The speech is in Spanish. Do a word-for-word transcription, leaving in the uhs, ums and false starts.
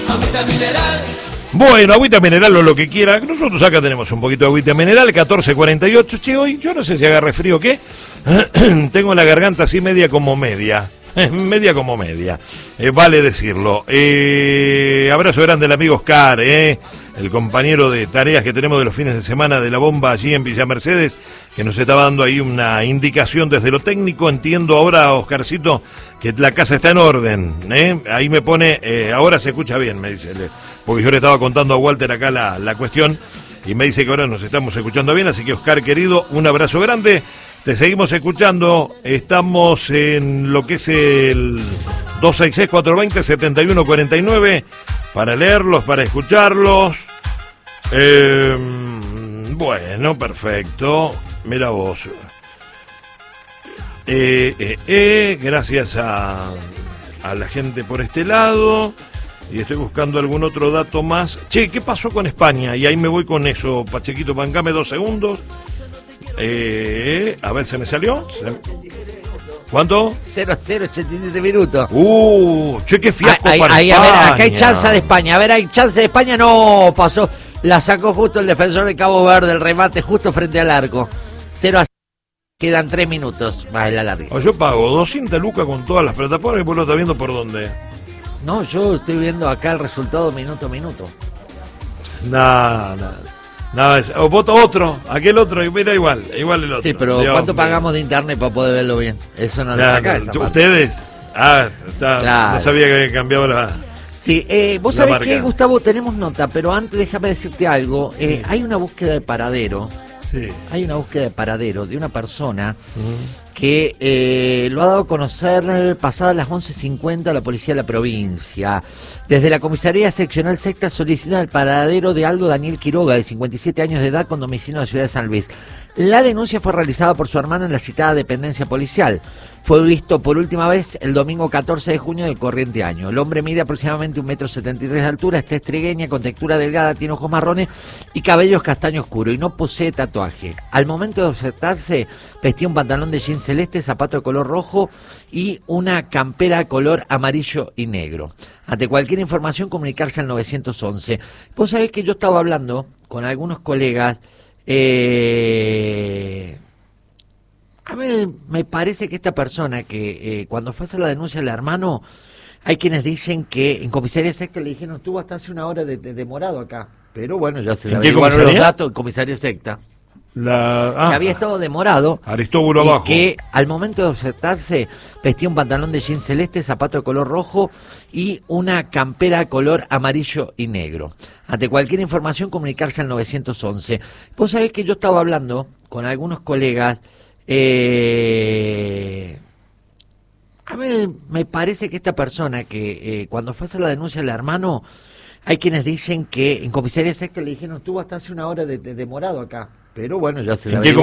agüita mineral. Bueno, agüita mineral o lo que quiera. Nosotros acá tenemos un poquito de agüita mineral, catorce cuarenta y ocho. Che, hoy yo no sé si agarre frío o qué. Tengo la garganta así media como media. Media como media. Eh, vale decirlo. Eh, abrazo grande al amigo Oscar, eh, el compañero de tareas que tenemos de los fines de semana de la bomba allí en Villa Mercedes, que nos está dando ahí una indicación desde lo técnico. Entiendo ahora, Oscarcito, que la casa está en orden, ¿eh? Ahí me pone, eh, ahora se escucha bien, me dice, porque yo le estaba contando a Walter acá la, la cuestión, y me dice que ahora nos estamos escuchando bien, así que Oscar, querido, un abrazo grande, te seguimos escuchando, estamos en lo que es el dos seis seis, cuatro dos cero, siete uno cuatro nueve, para leerlos, para escucharlos, eh, bueno, perfecto, mira vos. Eh, eh, eh, gracias a, a la gente por este lado. Y estoy buscando algún otro dato más. Che, ¿qué pasó con España? Y ahí me voy con eso, Pachequito, bancame dos segundos. Eh, a ver, ¿se me salió? ¿Se... ¿Cuánto? cero cero ochenta y siete minutos. Uh, che, qué fiasco ahí, para ahí, España. A ver, acá hay chance de España. A ver, hay chance de España. No, pasó. La sacó justo el defensor de Cabo Verde, el remate justo frente al arco. cero a cero. Quedan tres minutos más el alargue. O yo pago doscientas lucas con todas las plataformas y vos lo estás viendo por dónde. No, yo estoy viendo acá el resultado minuto a minuto. Nada, nada. Nada, o voto otro, aquel otro, y mira igual, igual el otro. Sí, pero Dios ¿cuánto mío. pagamos de internet para poder verlo bien? Eso no lo Claro, saca esa parte. ¿ustedes? Ah, está, Claro. no sabía que había cambiado la... Sí, eh, vos La sabés marca. que, Gustavo, tenemos nota, pero antes déjame decirte algo. Sí. Eh, hay una búsqueda de paradero. Sí. Hay una búsqueda de paradero de una persona que eh, lo ha dado a conocer pasadas las once cincuenta a la policía de la provincia. Desde la comisaría seccional Secta solicitan el paradero de Aldo Daniel Quiroga, de cincuenta y siete años de edad, con domicilio en la ciudad de San Luis. La denuncia fue realizada por su hermano en la citada dependencia policial. Fue visto por última vez el domingo catorce de junio del corriente año. El hombre mide aproximadamente un metro setenta y tres de altura, está estrigueña, con textura delgada, tiene ojos marrones y cabellos castaño oscuro, y no posee tatuaje. Al momento de observarse, vestía un pantalón de jean celeste, zapato de color rojo y una campera color amarillo y negro. Ante cualquier información, comunicarse al nueve once. Vos sabés que yo estaba hablando con algunos colegas. Eh... A mí me parece que esta persona que eh, cuando fue a hacer la denuncia al hermano, hay quienes dicen que en comisaría secta le dijeron, estuvo hasta hace una hora de, de demorado acá. Pero bueno, ya se le ¿En qué averiguaron los comisaría? datos en comisaría secta. La... Ah, Que había estado demorado. Aristóbulo Y abajo. que al momento de observarse vestía un pantalón de jean celeste, zapato de color rojo y una campera color amarillo y negro. Ante cualquier información, comunicarse al nueve once. Vos sabés que yo estaba hablando con algunos colegas. Eh... A mí me parece que esta persona que eh, cuando fue a hacer la denuncia al hermano, hay quienes dicen que en comisaría secta le dijeron, estuvo hasta hace una hora de, de demorado acá. Pero bueno, ya se le ¿En qué averiguaron